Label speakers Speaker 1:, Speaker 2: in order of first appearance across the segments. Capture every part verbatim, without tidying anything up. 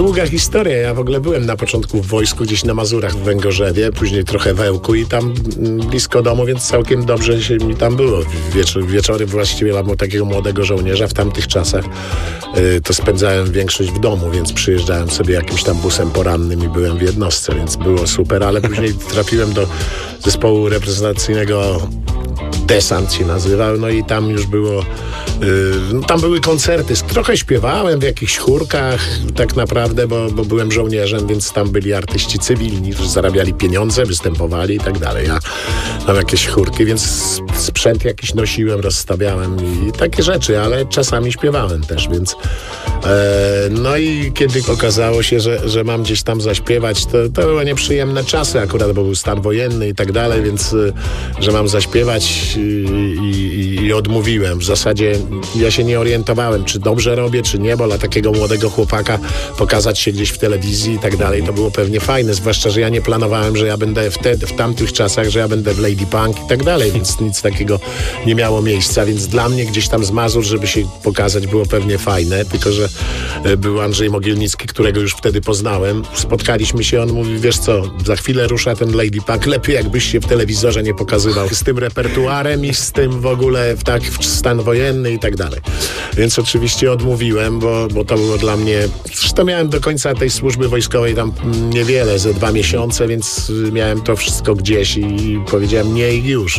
Speaker 1: długa historia. Ja w ogóle byłem na początku w wojsku gdzieś na Mazurach w Węgorzewie, później trochę w Ełku i tam mm, blisko domu, więc całkiem dobrze się mi tam było. Wieczor, wieczory właściwie mam takiego młodego żołnierza w tamtych czasach. Yy, to spędzałem większość w domu, więc przyjeżdżałem sobie jakimś tam busem porannym i byłem w jednostce, więc było super, ale później trafiłem do zespołu reprezentacyjnego Desant się nazywał, no i tam już było, yy, no tam były koncerty, trochę śpiewałem w jakichś chórkach tak naprawdę, bo, bo byłem żołnierzem, więc tam byli artyści cywilni, którzy zarabiali pieniądze, występowali i tak dalej. Ja tam jakieś chórki, więc sprzęt jakiś nosiłem, rozstawiałem i takie rzeczy, ale czasami śpiewałem też, więc e, no i kiedy okazało się, że, że mam gdzieś tam zaśpiewać, to, to były nieprzyjemne czasy akurat, bo był stan wojenny i tak dalej, więc że mam zaśpiewać I, i, i odmówiłem. W zasadzie ja się nie orientowałem, czy dobrze robię, czy nie, bo dla takiego młodego chłopaka pokazać się gdzieś w telewizji i tak dalej, to było pewnie fajne, zwłaszcza, że ja nie planowałem, że ja będę wtedy, w tamtych czasach, że ja będę w Lady Punk i tak dalej, więc nic takiego nie miało miejsca, więc dla mnie gdzieś tam z Mazur, żeby się pokazać, było pewnie fajne, tylko że był Andrzej Mogielnicki, którego już wtedy poznałem. Spotkaliśmy się, on mówi, wiesz co, za chwilę rusza ten Lady Punk, lepiej jakbyś się w telewizorze nie pokazywał z tym repertuarem i z tym w ogóle tak, w stan wojenny i tak dalej. Więc oczywiście odmówiłem, bo, bo to było dla mnie... Zresztą miałem do końca tej służby wojskowej tam niewiele, ze dwa miesiące, więc miałem to wszystko gdzieś i powiedziałem nie i już.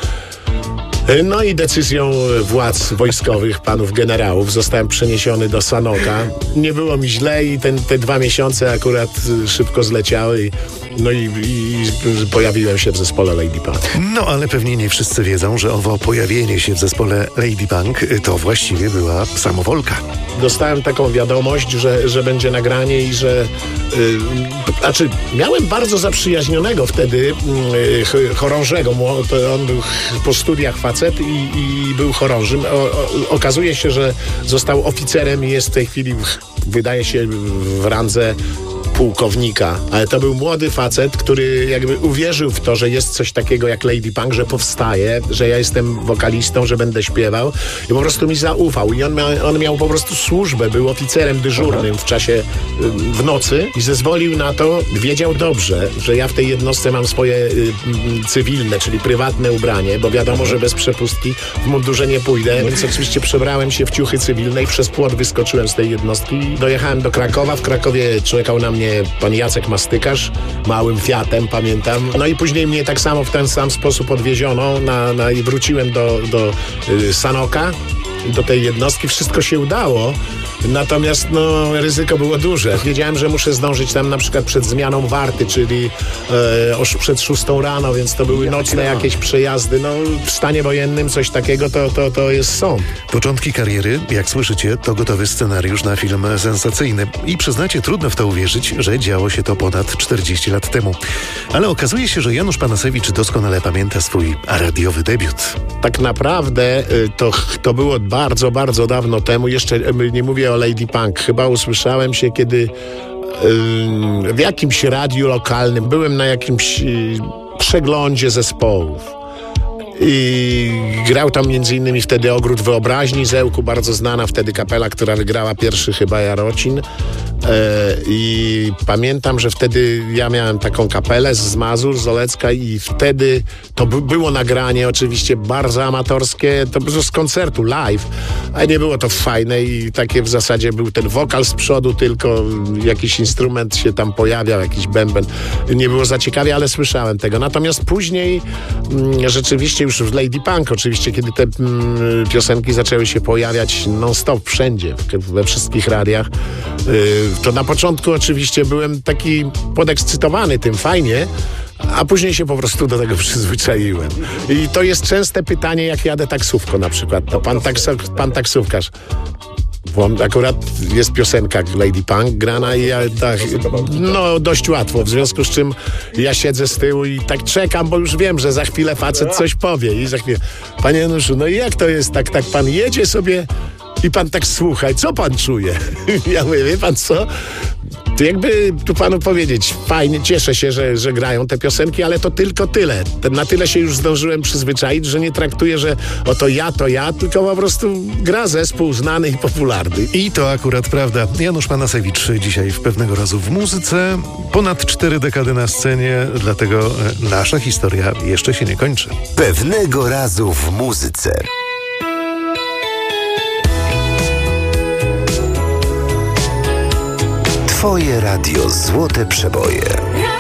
Speaker 1: No i decyzją władz wojskowych, panów generałów, zostałem przeniesiony do Sanoka. Nie było mi źle i ten, te dwa miesiące akurat szybko zleciały. I, no i, i pojawiłem się w zespole Lady Punk.
Speaker 2: No ale pewnie nie wszyscy wiedzą, że owo pojawienie się w zespole Lady Punk to właściwie była samowolka.
Speaker 1: Dostałem taką wiadomość, że, że będzie nagranie i że... Yy, znaczy, miałem bardzo zaprzyjaźnionego wtedy yy, chorążego. To on był po studiach facet i, i był chorążym. O, o, okazuje się, że został oficerem i jest w tej chwili, wydaje się, w randze pułkownika, ale to był młody facet, który jakby uwierzył w to, że jest coś takiego jak Lady Punk, że powstaje, że ja jestem wokalistą, że będę śpiewał i po prostu mi zaufał i on miał, on miał po prostu służbę, był oficerem dyżurnym w czasie, w nocy i zezwolił na to, wiedział dobrze, że ja w tej jednostce mam swoje y, cywilne, czyli prywatne ubranie, bo wiadomo, że bez przepustki w mundurze nie pójdę, więc oczywiście przebrałem się w ciuchy cywilne i przez płot wyskoczyłem z tej jednostki i dojechałem do Krakowa. W Krakowie czekał na mnie pan Jacek Mastykarz, małym Fiatem, pamiętam. No i później mnie tak samo w ten sam sposób odwieziono na, na, i wróciłem do, do y, Sanoka, do tej jednostki. Wszystko się udało, natomiast no, ryzyko było duże. Wiedziałem, że muszę zdążyć tam na przykład przed zmianą warty, czyli e, oż przed szóstą rano, więc to były nocne jakieś przejazdy. No, w stanie wojennym coś takiego to, to, to jest sąd.
Speaker 2: Początki kariery, jak słyszycie, to gotowy scenariusz na film sensacyjny. I przyznacie, trudno w to uwierzyć, że działo się to ponad czterdzieści lat temu. Ale okazuje się, że Janusz Panasewicz doskonale pamięta swój radiowy debiut.
Speaker 1: Tak naprawdę to, to było bardzo, bardzo dawno temu. Jeszcze nie mówię o Lady Punk. Chyba usłyszałem się, kiedy yy, w jakimś radiu lokalnym byłem na jakimś yy, przeglądzie zespołów. I grał tam między innymi wtedy Ogród Wyobraźni z Ełku, bardzo znana wtedy kapela, która wygrała pierwszy chyba Jarocin. E, I pamiętam, że wtedy ja miałem taką kapelę z Mazur, z Olecka i wtedy to by, było nagranie oczywiście bardzo amatorskie, to było z koncertu live, a nie było to fajne i takie w zasadzie był ten wokal z przodu, tylko jakiś instrument się tam pojawiał, jakiś bęben. Nie było za ciekawie, ale słyszałem tego. Natomiast później mm, rzeczywiście już w Lady Punk, oczywiście, kiedy te mm, piosenki zaczęły się pojawiać non-stop wszędzie, we wszystkich radiach, yy, to na początku oczywiście byłem taki podekscytowany tym, fajnie, a później się po prostu do tego przyzwyczaiłem. I to jest częste pytanie, jak jadę taksówką na przykład. To pan, takso, pan taksówkarz. Bo akurat jest piosenka Lady Punk grana i ja tak, no dość łatwo, w związku z czym ja siedzę z tyłu i tak czekam, bo już wiem, że za chwilę facet coś powie i za chwilę, panie Januszu, no i jak to jest, tak, tak pan jedzie sobie i pan tak słuchaj, co pan czuje? Ja mówię, wie pan co? To jakby tu panu powiedzieć, fajnie, cieszę się, że, że grają te piosenki, ale to tylko tyle. Na tyle się już zdążyłem przyzwyczaić, że nie traktuję, że oto ja, to ja, tylko po prostu gra zespół znany i popularny.
Speaker 2: I to akurat prawda. Janusz Panasewicz dzisiaj w Pewnego razu w muzyce. Ponad cztery dekady na scenie, dlatego nasza historia jeszcze się nie kończy.
Speaker 3: Pewnego razu w muzyce. Twoje radio Złote Przeboje.